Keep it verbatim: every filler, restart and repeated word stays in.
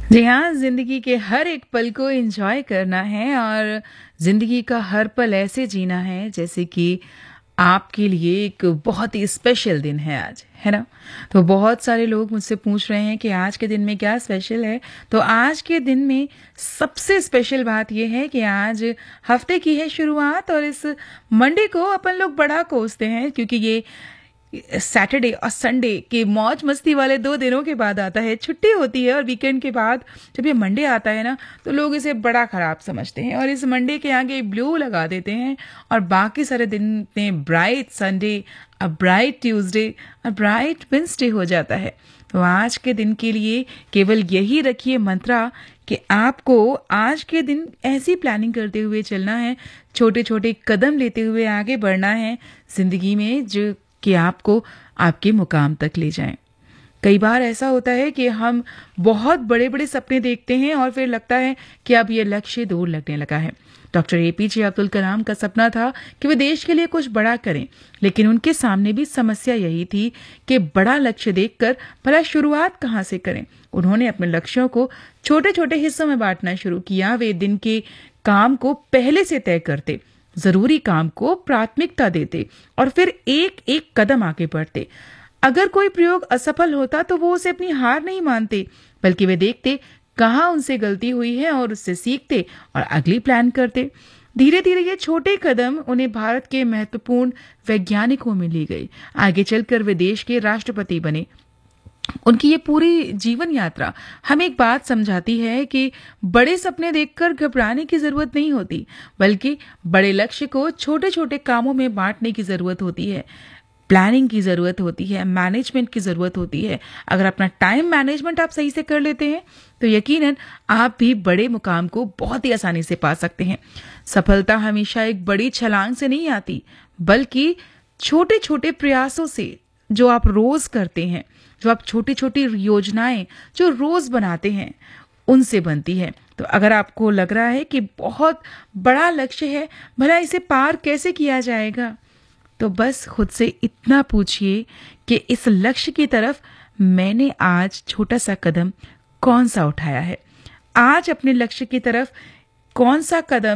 जी हाँ, ज़िंदगी के हर एक पल को एन्जॉय करना है और ज़िंदगी का हर पल ऐसे जीना है जैसे कि आपके लिए एक बहुत ही स्पेशल दिन है आज, है ना? तो बहुत सारे लोग मुझसे पूछ रहे हैं कि आज के दिन में क्या स्पेशल है? तो आज के दिन में सबसे स्पेशल बात ये है कि आज हफ्ते की है शुरुआत और इस मंडे को अपन लोग बड़ा कोसते हैं क्योंकि ये सैटरडे और संडे के मौज मस्ती वाले दो दिनों के बाद आता है, छुट्टी होती है और वीकेंड के बाद जब ये मंडे आता है ना तो लोग इसे बड़ा खराब समझते हैं और इस मंडे के आगे ब्लू लगा देते हैं और बाकी सारे दिन में bright Sunday, a bright Tuesday, a bright Wednesday हो जाता है। तो आज के दिन के लिए केवल यही रखिए मंत्रा कि आपको आज के दिन ऐसी प्लानिंग करते हुए चलना है, छोटे छोटे कदम लेते हुए आगे बढ़ना है जिंदगी में जो कि आपको आपके मुकाम तक ले जाएं। कई बार ऐसा होता है कि हम बहुत बड़े बड़े सपने देखते हैं और फिर लगता है कि अब ये लक्ष्य दूर लगने लगा है। डॉक्टर एपीजे अब्दुल कलाम का सपना था कि वे देश के लिए कुछ बड़ा करें, लेकिन उनके सामने भी समस्या यही थी कि बड़ा लक्ष्य देखकर भला शुरुआत कहाँ से करें। उन्होंने अपने लक्ष्यों को छोटे छोटे हिस्सों में बांटना शुरू किया। वे दिन के काम को पहले से तय करते, जरूरी काम को प्राथमिकता देते और फिर एक एक कदम आगे बढ़ते। अगर कोई प्रयोग असफल होता तो वो उसे अपनी हार नहीं मानते, बल्कि वे देखते कहाँ उनसे गलती हुई है और उससे सीखते और अगली प्लान करते। धीरे धीरे ये छोटे कदम उन्हें भारत के महत्वपूर्ण वैज्ञानिकों में ले गए। आगे चलकर वे देश के राष्ट्रपति बने। उनकी ये पूरी जीवन यात्रा हमें एक बात समझाती है कि बड़े सपने देखकर घबराने की जरूरत नहीं होती, बल्कि बड़े लक्ष्य को छोटे छोटे कामों में बांटने की जरूरत होती है। प्लानिंग की जरूरत होती है, मैनेजमेंट की जरूरत होती है। अगर अपना टाइम मैनेजमेंट आप सही से कर लेते हैं तो यकीनन आप भी बड़े मुकाम को बहुत ही आसानी से पा सकते हैं। सफलता हमेशा एक बड़ी छलांग से नहीं आती, बल्कि छोटे छोटे प्रयासों से जो आप रोज करते हैं, जो आप छोटी छोटी योजनाएं जो रोज बनाते हैं उनसे बनती है। तो अगर आपको लग रहा है कि बहुत बड़ा लक्ष्य है, भला इसे पार कैसे किया जाएगा, तो बस खुद से इतना पूछिए कि इस लक्ष्य की तरफ मैंने आज छोटा सा कदम कौन सा उठाया है। आज अपने लक्ष्य की तरफ कौन सा कदम